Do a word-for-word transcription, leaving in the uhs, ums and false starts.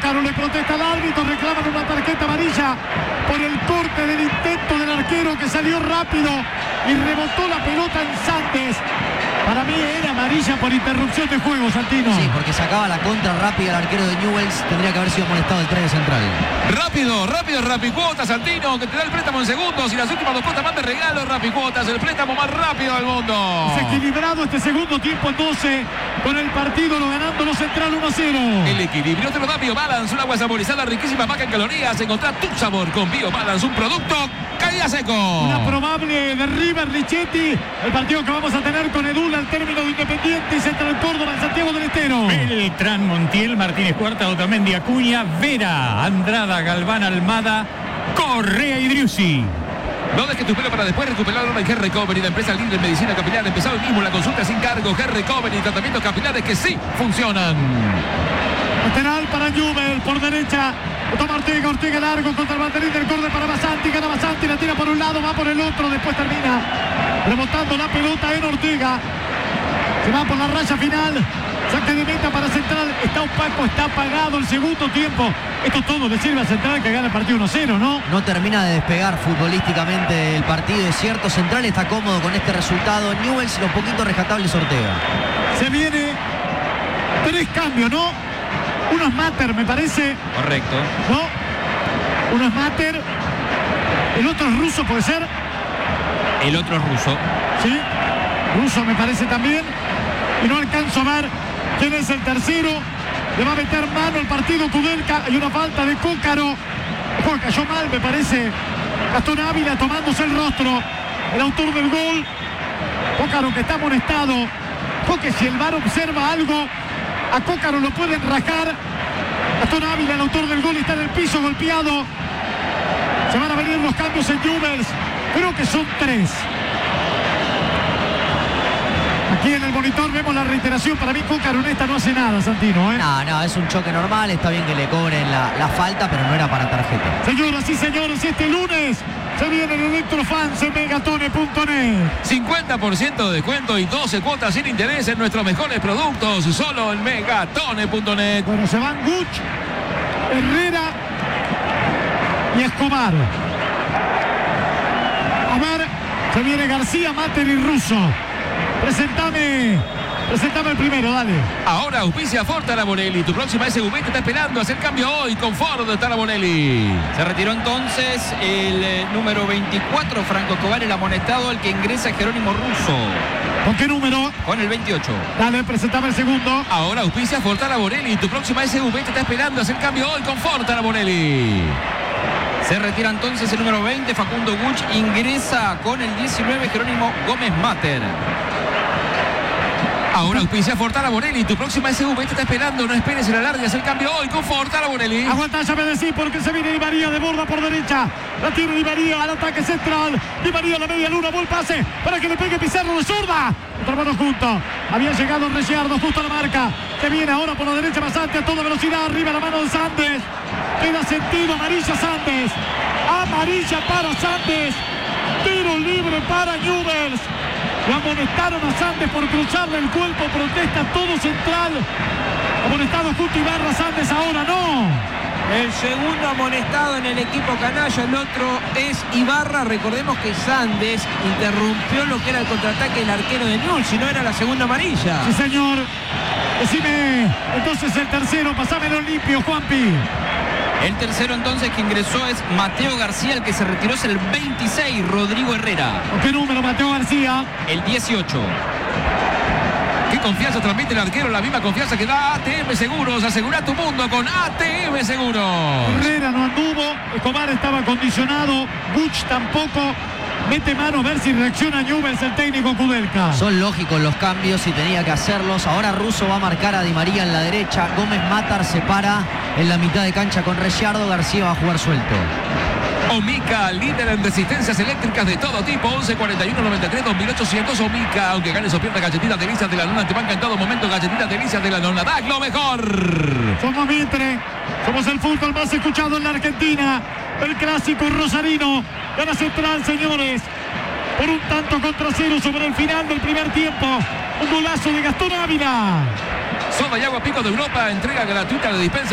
Cócaro le protesta al árbitro, reclaman una tarjeta amarilla por el corte del intento del arquero que salió rápido y rebotó la pelota en Santos. Para mí era amarilla por interrupción de juego, Santino. Sí, porque sacaba la contra rápida al arquero de Newell's. Tendría que haber sido amonestado el tres de Central. Rápido, rápido, Rapicuotas, Santino, que te da el préstamo en segundos y las últimas dos cuotas más de regalo. Rapicuotas, el préstamo más rápido del mundo. Es equilibrado este segundo tiempo en doce, con el partido lo ganando los Central uno a cero. El equilibrio te lo da BioBalance, un agua saborizada riquísima, baja en calorías. Encontrá tu sabor con BioBalance, un producto caída seco. Una probable de River Lichetti. El partido que vamos a tener con Edul al término de Independiente y Central Córdoba en Santiago del Estero. Beltrán, Montiel, Martínez Cuarta, Otamendi, Acuña, Vera, Andrada, Galván, Almada, Correa y Driussi. No dejes tu pelo para después recuperarlo en Hair Recovery, la empresa líder en medicina capilar. Empezó hoy mismo la consulta sin cargo. Hair Recovery, tratamientos capilares que sí funcionan. Lateral para Newell, por derecha. Toma Ortega, Ortega largo contra el banderín del córner para Basanti. Gana Basanti, la tira por un lado, va por el otro. Después termina rebotando la pelota en Ortega. Se va por la raya final. Saque de meta para Central. Está opaco, está apagado el segundo tiempo. Esto todo le sirve a Central que gana el partido uno a cero, ¿no? No termina de despegar futbolísticamente el partido, es cierto. Central está cómodo con este resultado. Newell's, lo poquito rescatable es Ortega. Se viene tres cambios, ¿no? Uno es Mater, me parece. Correcto. ¿No? Uno es Mater. El otro es Russo, ¿puede ser? El otro es Russo. Sí. Russo me parece también. Y no alcanzo a ver quién es el tercero. Le va a meter mano al partido Kudelka. Hay una falta de Cócaro. Ojo, cayó mal, me parece. Gastón Ávila tomándose el rostro. El autor del gol. Cócaro que está amonestado. Ojo que si el V A R observa algo, a Cócaro lo pueden rajar. Gastón Ávila, el autor del gol, está en el piso golpeado. Se van a venir los cambios en Newell's. Creo que son tres. Aquí en el monitor vemos la reiteración. Para mí Cócaro en esta no hace nada, Santino, ¿eh? No, no, es un choque normal. Está bien que le cobren la, la falta, pero no era para tarjeta. Señoras y señores, este lunes se viene el Electrofans en megatone punto net. cincuenta por ciento de descuento y doce cuotas sin interés en nuestros mejores productos. Solo en megatone punto net. Bueno, se van Guch, Herrera y Escobar. A ver, se viene García, Mater y Russo. Presentame, presentame el primero, dale. Ahora auspicia Ford Taraborelli. Tu próxima S U V te está esperando. Hacer cambio hoy con Ford Taraborelli. Se retiró entonces el eh, número veinticuatro, Franco Escobar, el amonestado, al que ingresa Jerónimo Russo. ¿Con qué número? Con el veintiocho. Dale, presentame el segundo. Ahora auspicia Ford Taraborelli. Tu próxima S U V te está esperando. Hacer cambio hoy con Ford Taraborelli. Se retira entonces el número veinte, Facundo Guch. Ingresa con el diecinueve, Jerónimo Gómez Mater. Ahora auspicia Ford Taraborelli. Tu próxima S U V te está esperando. No esperes el alarde. Haz el cambio hoy con Ford Taraborelli. Aguanta, ya me decís, porque se viene Di María de borda por derecha. La tiene Di María al ataque central. Di María a la media luna. Buen pase para que le pegue Pizarro de zurda. Otra mano junto. Había llegado Ricciardo justo a la marca. Se viene ahora por la derecha Basante a toda velocidad. Arriba la mano de Santos. Queda sentido. Amarilla Santos. Amarilla para Santos. Tiro libre para Newell's. Lo amonestaron a Santos por cruzarle el cuerpo. Protesta todo Central. Amonestado junto Ibarra. Santos ahora no. El segundo amonestado en el equipo canalla, el otro es Ibarra. Recordemos que Sandes interrumpió lo que era el contraataque del arquero de Newell's, si no era la segunda amarilla. Sí, señor. Decime entonces el tercero, pasámelo limpio, Juanpi. El tercero entonces que ingresó es Mateo García, el que se retiró es el veintiséis, Rodrigo Herrera. ¿Con qué número, Mateo García? El dieciocho. Qué confianza transmite el arquero, la misma confianza que da A T M Seguros. Asegura tu mundo con A T M Seguros. Herrera no anduvo, Escobar estaba condicionado, Guch tampoco. Mete mano a ver si reacciona Newell's, el técnico Kudelka. Son lógicos los cambios y tenía que hacerlos. Ahora Russo va a marcar a Di María en la derecha. Gómez Matar se para en la mitad de cancha con Ricciardo. García va a jugar suelto. Omica, líder en resistencias eléctricas de todo tipo. Once cuarenta y uno noventa y tres dos mil ochocientos. Omica, aunque ganes o pierdas, galletitas delicias de la nona te banca en todo momento. Galletitas delicias de la nona, ¡das lo mejor! Somos Mitre, somos el fútbol más escuchado en la Argentina. El clásico rosarino. Gana Central, señores, por un tanto contra cero sobre el final del primer tiempo. Un golazo de Gastón Ávila. Soda y agua Pico de Europa, entrega gratuita de dispensa.